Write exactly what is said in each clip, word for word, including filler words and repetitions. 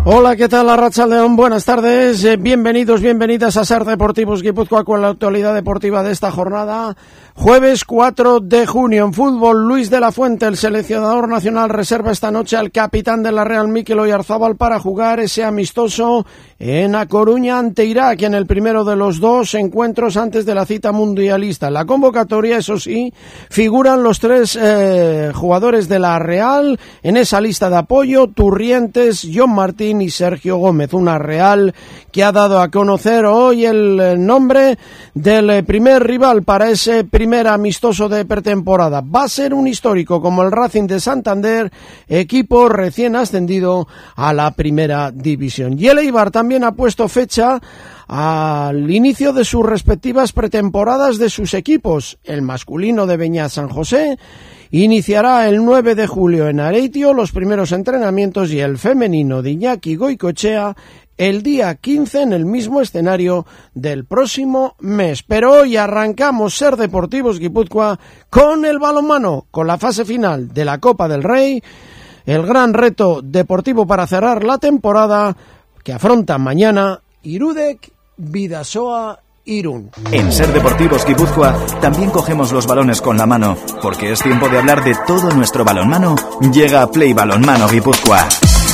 Hola, ¿qué tal? Arratsaldeon, buenas tardes, eh, bienvenidos, bienvenidas a Ser Deportivos Guipúzcoa con la actualidad deportiva de esta jornada. Jueves cuatro de junio en fútbol, Luis de la Fuente, el seleccionador nacional, reserva esta noche al capitán de la Real, Mikel Oyarzabal, para jugar ese amistoso en A Coruña ante Irak, en el primero de los dos encuentros antes de la cita mundialista. En la convocatoria, eso sí, figuran los tres eh, jugadores de la Real en esa lista de apoyo: Turrientes, John Martín y Sergio Gómez. Una Real que ha dado a conocer hoy el nombre del primer rival para ese primer amistoso de pretemporada. Va a ser un histórico como el Racing de Santander, equipo recién ascendido a la primera división. Y el Eibar también ha puesto fecha al inicio de sus respectivas pretemporadas de sus equipos. El masculino de Beñat San José iniciará el nueve de julio en Areitio los primeros entrenamientos, y el femenino de Iñaki Goicoechea el día quince en el mismo escenario del próximo mes. Pero hoy arrancamos Ser Deportivos Guipúzcoa con el balonmano, con la fase final de la Copa del Rey, el gran reto deportivo para cerrar la temporada que afronta mañana Irudek Bidasoa Irún. En Ser Deportivos Guipúzcoa también cogemos los balones con la mano, porque es tiempo de hablar de todo nuestro balonmano. Llega Play Balonmano Guipúzcoa.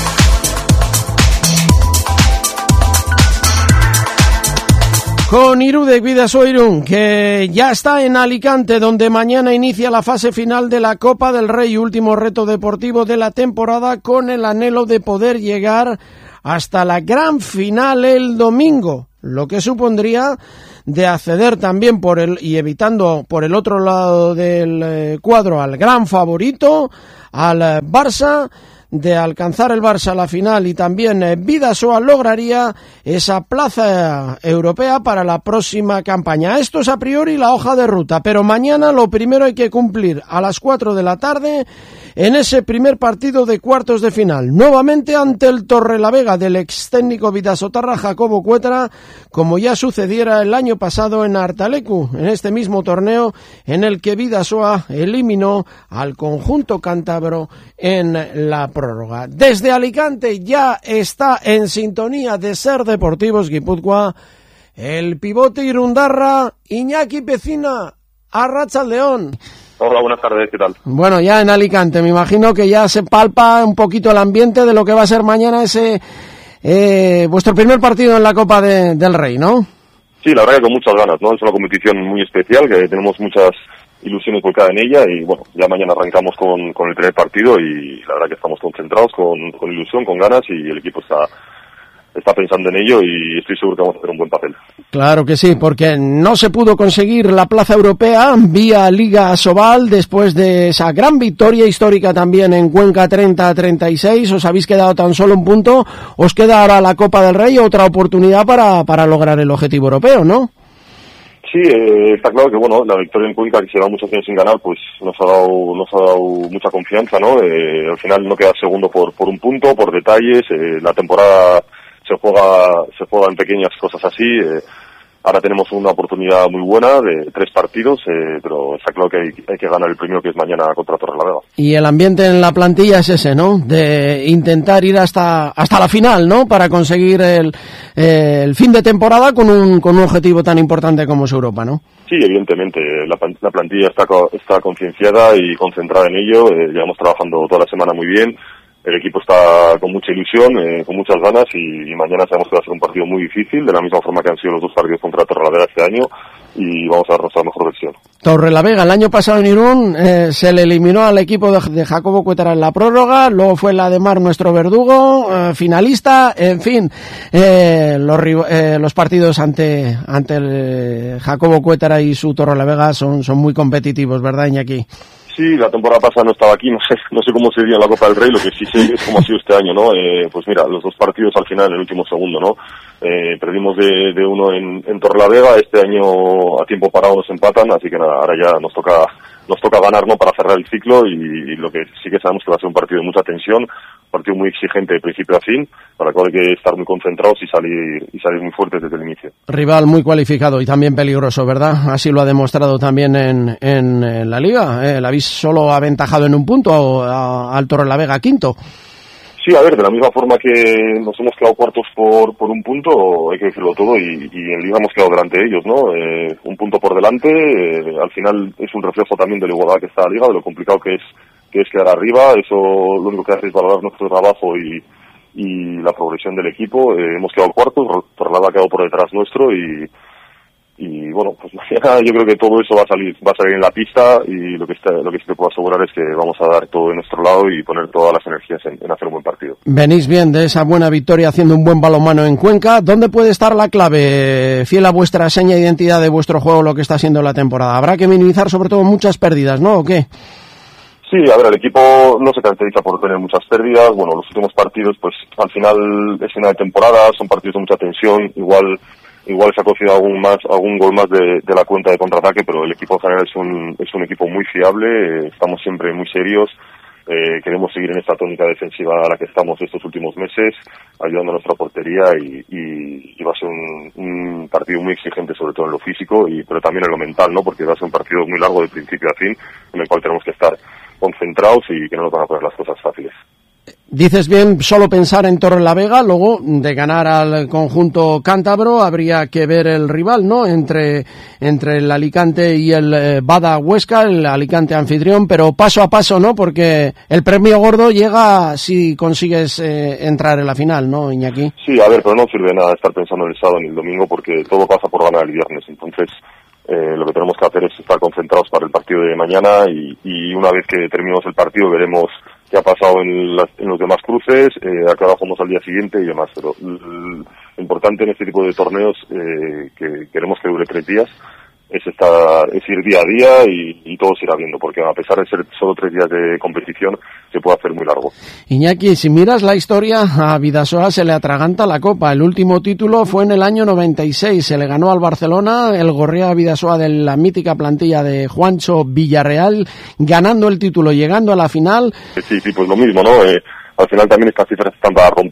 Con Irudek Bidasoa Irún, que ya está en Alicante, donde mañana inicia la fase final de la Copa del Rey, último reto deportivo de la temporada, con el anhelo de poder llegar hasta la gran final el domingo, lo que supondría de acceder también por el y evitando por el otro lado del eh, cuadro al gran favorito, al eh, Barça, de alcanzar el Barça la final, y también eh, Bidasoa lograría esa plaza europea para la próxima campaña. Esto es a priori la hoja de ruta, pero mañana lo primero hay que cumplir a las cuatro de la tarde en ese primer partido de cuartos de final, nuevamente ante el Torrelavega del ex técnico bidasotarra Jacobo Cuétara, como ya sucediera el año pasado en Artalecu, en este mismo torneo en el que Bidasoa eliminó al conjunto cántabro en la prórroga. Desde Alicante ya está en sintonía de Ser Deportivos Guipúzcoa el pivote irundarra Iñaki Pecina. Arratsaldeon. Hola, buenas tardes, ¿qué tal? Bueno, ya en Alicante, me imagino que ya se palpa un poquito el ambiente de lo que va a ser mañana ese eh, vuestro primer partido en la Copa de, del Rey, ¿no? Sí, la verdad que con muchas ganas, ¿no? Es una competición muy especial, que tenemos muchas ilusiones volcadas en ella, y bueno, ya mañana arrancamos con, con el primer partido, y la verdad que estamos concentrados, con, con ilusión, con ganas, y el equipo está... está pensando en ello, y estoy seguro que vamos a hacer un buen papel. Claro que sí, porque no se pudo conseguir la plaza europea vía Liga Asobal después de esa gran victoria histórica también en Cuenca treinta a treinta y seis. Os habéis quedado tan solo un punto, os queda ahora la Copa del Rey, otra oportunidad para, para lograr el objetivo europeo, ¿no? Sí, eh, está claro que bueno, la victoria en Cuenca, que se lleva muchos años sin ganar, pues nos ha dado, nos ha dado mucha confianza, ¿no? Eh, al final no queda segundo por, por un punto, por detalles, eh, la temporada se juega se juega en pequeñas cosas así. Eh, ahora tenemos una oportunidad muy buena de tres partidos, eh, pero está claro que hay, hay que ganar el primero, que es mañana contra Torrelavega. Y el ambiente en la plantilla es ese, ¿no? De intentar ir hasta hasta la final, ¿no? Para conseguir el, eh, el fin de temporada con un con un objetivo tan importante como es Europa, ¿no? Sí, evidentemente, la, la plantilla está está concienciada y concentrada en ello. Eh, llevamos trabajando toda la semana muy bien. El equipo está con mucha ilusión, eh, con muchas ganas, y, y mañana sabemos que va a ser un partido muy difícil, de la misma forma que han sido los dos partidos contra Torrelavega este año, y vamos a dar nuestra mejor versión. Torrelavega, el año pasado en Irún, eh, se le eliminó al equipo de, de Jacobo Cuétara en la prórroga, luego fue la de Mar, nuestro verdugo, eh, finalista, en fin, eh, los, eh, los partidos ante ante el eh, Jacobo Cuétara y su Torrelavega son, son muy competitivos, ¿verdad, Iñaki? Sí, la temporada pasada no estaba aquí, no sé no sé cómo sería la Copa del Rey, lo que sí sé es cómo ha sido este año, ¿no? Eh, pues mira, los dos partidos al final, en el último segundo, ¿no? Eh, perdimos de, de uno en, en Torrelavega, este año a tiempo parado nos empatan, así que nada, ahora ya nos toca nos toca ganar, ¿no? Para cerrar el ciclo, y, y lo que sí que sabemos que va a ser un partido de mucha tensión, un partido muy exigente de principio a fin, para el cual hay que estar muy concentrados y salir y salir muy fuertes desde el inicio. Rival muy cualificado y también peligroso, ¿verdad? Así lo ha demostrado también en, en, en la Liga. Eh, la habéis solo aventajado en un punto a, a, al Torrelavega quinto. Sí, a ver, de la misma forma que nos hemos quedado cuartos por por un punto, hay que decirlo todo, y, y en Liga hemos quedado delante de ellos, ¿no? Eh, un punto por delante, eh, al final es un reflejo también de la igualdad que está la Liga, de lo complicado que es que es quedar arriba. Eso lo único que hace es valorar nuestro trabajo y, y la progresión del equipo. Eh, hemos quedado cuartos, Torralba ha quedado por detrás nuestro y y bueno, pues mañana yo creo que todo eso va a salir va a salir en la pista, y lo que está, lo que sí te puedo asegurar es que vamos a dar todo de nuestro lado y poner todas las energías en, en hacer un buen partido. Venís bien de esa buena victoria haciendo un buen balonmano en Cuenca. ¿Dónde puede estar la clave, fiel a vuestra seña de identidad de vuestro juego, lo que está siendo la temporada? Habrá que minimizar sobre todo muchas pérdidas, ¿no? ¿O qué? Sí, a ver, el equipo no se caracteriza por tener muchas pérdidas. Bueno, los últimos partidos, pues al final es final de temporada, son partidos de mucha tensión. Igual igual se ha cocido algún más algún gol más de, de la cuenta de contraataque, pero el equipo en general es un es un equipo muy fiable. Eh, estamos siempre muy serios. Eh, queremos seguir en esta tónica defensiva a la que estamos estos últimos meses, ayudando a nuestra portería, y, y, y va a ser un, un partido muy exigente, sobre todo en lo físico, y pero también en lo mental, ¿no? Porque va a ser un partido muy largo de principio a fin, en el cual tenemos que estar concentrados y que no nos van a poner las cosas fáciles. Dices bien, solo pensar en Torrelavega, luego de ganar al conjunto cántabro habría que ver el rival, ¿no? Entre, entre el Alicante y el eh, Bada Huesca, el Alicante anfitrión, pero paso a paso, ¿no? Porque el premio gordo llega si consigues eh, entrar en la final, ¿no, Iñaki? Sí, a ver, pero no sirve nada estar pensando en el sábado ni el domingo, porque todo pasa por ganar el viernes. Entonces, eh, lo que tenemos que hacer es estar concentrados para el partido de mañana, y, y una vez que terminemos el partido veremos qué ha pasado en, las, en los demás cruces, eh, a qué hora jugamos al día siguiente y demás. Pero lo importante en este tipo de torneos, eh, que queremos que dure tres días, es estar, es ir día a día, y, y todo se irá viendo, porque a pesar de ser solo tres días de competición, se puede hacer muy largo. Iñaki, si miras la historia, a Bidasoa se le atraganta la Copa. El último título fue en el año noventa y seis, se le ganó al Barcelona, el Gorria Bidasoa de la mítica plantilla de Juancho Villarreal, ganando el título, llegando a la final. Sí, sí, pues lo mismo, ¿no? Eh, al final también estas cifras están para,